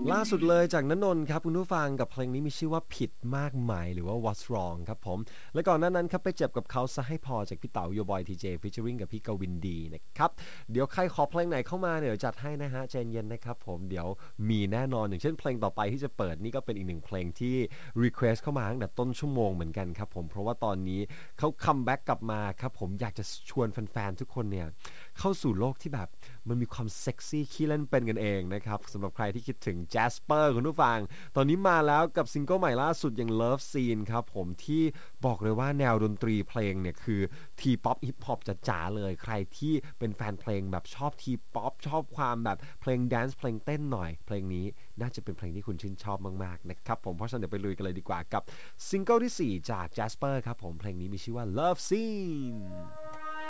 ล่าสุดเลยจากณนนท์ครับคุณผู้ฟังกับเพลงนี้มีชื่อว่าผิดมากไหมหรือว่า What's Wrong ครับผมและก่อนหน้านั้นครับไปเจ็บกับเขาซะให้พอจากพี่เต๋าโยบอยทีเจฟีเจอริงกับพี่กวินดีนะครับเดี๋ยวใครขอเพลงไหนเข้ามาเดี๋ยวจัดให้นะฮะใจเย็นนะครับผมเดี๋ยวมีแน่นอนอย่างเช่นเพลงต่อไปที่จะเปิดนี่ก็เป็นอีกหนึ่งเพลงที่ Request เข้ามาตั้งแต่ต้นชั่วโมงเหมือนกันครับผมเพราะว่าตอนนี้เขาคัมแบ็กกลับมาครับผมอยากจะชวนแฟนๆทุกคนเนี่ยเข้าสู่โลกที่แบบมันมีความเซ็กซี่ขี้เล่นเป็นกันเองนะครับสำหรับใครที่คิดถึง Jasper คุณผู้ฟังตอนนี้มาแล้วกับซิงเกิลใหม่ล่าสุดอย่าง Love Scene ครับผมที่บอกเลยว่าแนวดนตรีเพลงเนี่ยคือ T-pop Hip Hop จ๋าๆเลยใครที่เป็นแฟนเพลงแบบชอบ T-pop ชอบความแบบเพลงแดนซ์เพลงเต้นหน่อยเพลงนี้น่าจะเป็นเพลงที่คุณชื่นชอบมากๆนะครับผมเพราะฉะนั้นเดี๋ยวไปลุยกันเลยดีกว่ากับซิงเกิลที่4จาก Jasper ครับผมเพลงนี้มีชื่อว่า Love Scene